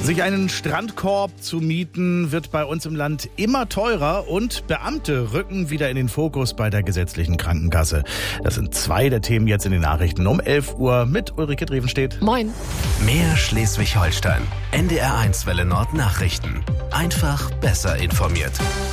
Sich einen Strandkorb zu mieten, wird bei uns im Land immer teurer und Beamte rücken wieder in den Fokus bei der gesetzlichen Krankenkasse. Das sind zwei der Themen jetzt in den Nachrichten um 11 Uhr mit Ulrike Drevenstedt. Moin. Mehr Schleswig-Holstein. NDR1 Welle Nord Nachrichten. Einfach besser informiert.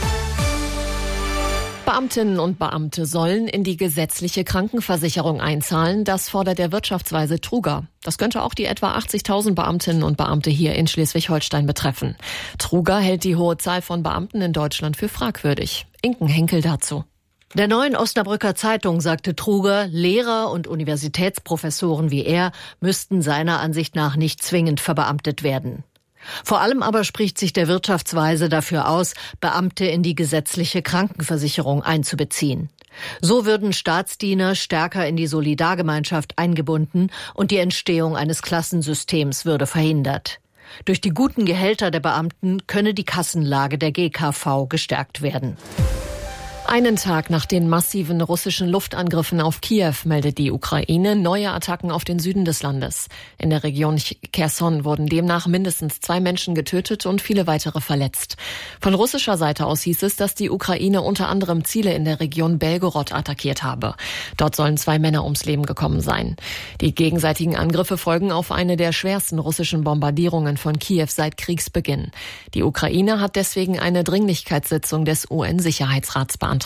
Beamtinnen und Beamte sollen in die gesetzliche Krankenversicherung einzahlen. Das fordert der Wirtschaftsweise Truger. Das könnte auch die etwa 80.000 Beamtinnen und Beamte hier in Schleswig-Holstein betreffen. Truger hält die hohe Zahl von Beamten in Deutschland für fragwürdig. Inken Henkel dazu. Der Neuen Osnabrücker Zeitung sagte Truger, Lehrer und Universitätsprofessoren wie er müssten seiner Ansicht nach nicht zwingend verbeamtet werden. Vor allem aber spricht sich der Wirtschaftsweise dafür aus, Beamte in die gesetzliche Krankenversicherung einzubeziehen. So würden Staatsdiener stärker in die Solidargemeinschaft eingebunden und die Entstehung eines Klassensystems würde verhindert. Durch die guten Gehälter der Beamten könne die Kassenlage der GKV gestärkt werden. Einen Tag nach den massiven russischen Luftangriffen auf Kiew meldet die Ukraine neue Attacken auf den Süden des Landes. In der Region Cherson wurden demnach mindestens 2 Menschen getötet und viele weitere verletzt. Von russischer Seite aus hieß es, dass die Ukraine unter anderem Ziele in der Region Belgorod attackiert habe. Dort sollen 2 Männer ums Leben gekommen sein. Die gegenseitigen Angriffe folgen auf eine der schwersten russischen Bombardierungen von Kiew seit Kriegsbeginn. Die Ukraine hat deswegen eine Dringlichkeitssitzung des UN-Sicherheitsrats beantragt.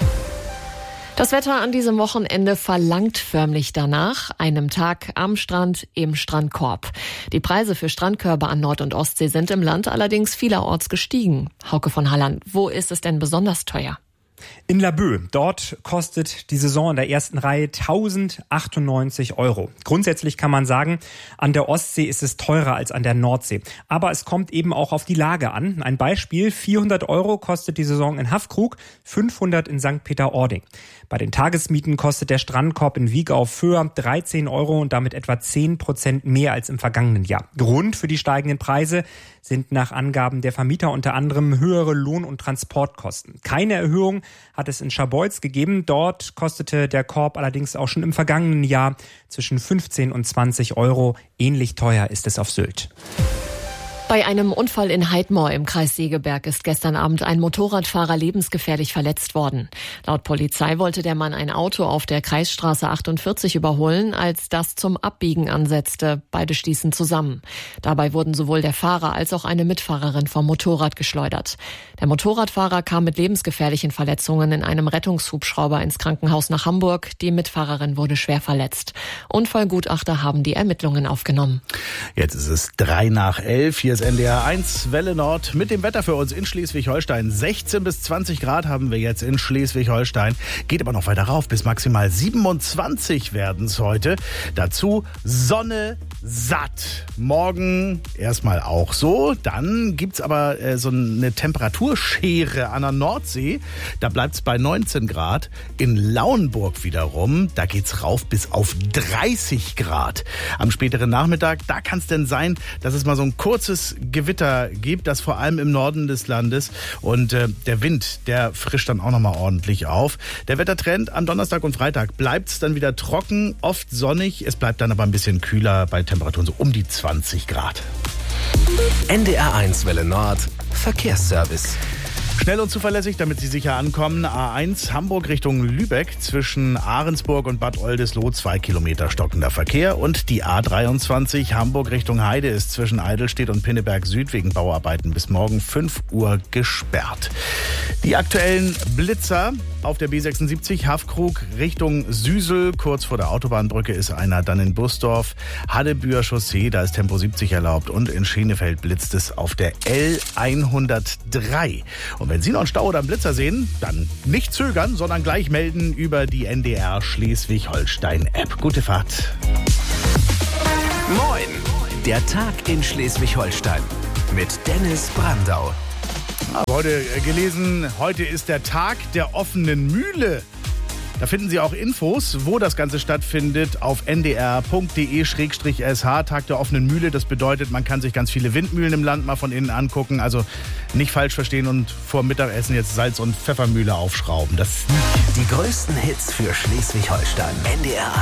Das Wetter an diesem Wochenende verlangt förmlich danach, einem Tag am Strand im Strandkorb. Die Preise für Strandkörbe an Nord- und Ostsee sind im Land allerdings vielerorts gestiegen. Hauke von Halland, wo ist es denn besonders teuer? In Laboe. Dort kostet die Saison in der ersten Reihe 1.098 €. Grundsätzlich kann man sagen, an der Ostsee ist es teurer als an der Nordsee. Aber es kommt eben auch auf die Lage an. Ein Beispiel, 400 € kostet die Saison in Haffkrug, 500 in St. Peter-Ording. Bei den Tagesmieten kostet der Strandkorb in Wieg auf Föhr 13 € und damit etwa 10% mehr als im vergangenen Jahr. Grund für die steigenden Preise sind nach Angaben der Vermieter unter anderem höhere Lohn- und Transportkosten. Keine Erhöhung hat es in Scharbeutz gegeben. Dort kostete der Korb allerdings auch schon im vergangenen Jahr zwischen 15 und 20 €. Ähnlich teuer ist es auf Sylt. Bei einem Unfall in Heidmoor im Kreis Segeberg ist gestern Abend ein Motorradfahrer lebensgefährlich verletzt worden. Laut Polizei wollte der Mann ein Auto auf der Kreisstraße 48 überholen, als das zum Abbiegen ansetzte. Beide stießen zusammen. Dabei wurden sowohl der Fahrer als auch eine Mitfahrerin vom Motorrad geschleudert. Der Motorradfahrer kam mit lebensgefährlichen Verletzungen in einem Rettungshubschrauber ins Krankenhaus nach Hamburg. Die Mitfahrerin wurde schwer verletzt. Unfallgutachter haben die Ermittlungen aufgenommen. Jetzt ist es 11:03. Hier ist NDR1 Welle Nord mit dem Wetter für uns in Schleswig-Holstein. 16 bis 20 Grad haben wir jetzt in Schleswig-Holstein. Geht aber noch weiter rauf, bis maximal 27 werden es heute. Dazu Sonne satt. Morgen erstmal auch so. Dann gibt's aber so eine Temperaturschere an der Nordsee. Da bleibt's bei 19 Grad. In Lauenburg wiederum, da geht's rauf bis auf 30 Grad. Am späteren Nachmittag, da kann es denn sein, dass es mal so ein kurzes Gewitter gibt, das vor allem im Norden des Landes. Und der Wind, der frischt dann auch nochmal ordentlich auf. Der Wettertrend am Donnerstag und Freitag bleibt's dann wieder trocken, oft sonnig. Es bleibt dann aber ein bisschen kühler bei Temperaturen so um die 20 Grad. NDR1 Welle Nord Verkehrsservice. Schnell und zuverlässig, damit Sie sicher ankommen. A1 Hamburg Richtung Lübeck zwischen Ahrensburg und Bad Oldesloe 2 Kilometer stockender Verkehr. Und die A23 Hamburg Richtung Heide ist zwischen Eidelstedt und Pinneberg Süd wegen Bauarbeiten bis morgen 5 Uhr gesperrt. Die aktuellen Blitzer auf der B76 Haffkrug Richtung Süsel. Kurz vor der Autobahnbrücke ist einer. Dann in Busdorf, Hadebüher Chaussee, da ist Tempo 70 erlaubt. Und in Schenefeld blitzt es auf der L103. Und wenn Sie noch einen Stau oder einen Blitzer sehen, dann nicht zögern, sondern gleich melden über die NDR Schleswig-Holstein-App. Gute Fahrt. Moin, der Tag in Schleswig-Holstein mit Dennis Brandau. Heute gelesen, heute ist der Tag der offenen Mühle. Da finden Sie auch Infos, wo das Ganze stattfindet, auf ndr.de/sh, Tag der offenen Mühle. Das bedeutet, man kann sich ganz viele Windmühlen im Land mal von innen angucken. Also nicht falsch verstehen und vor Mittagessen jetzt Salz- und Pfeffermühle aufschrauben. Das die größten Hits für Schleswig-Holstein. NDR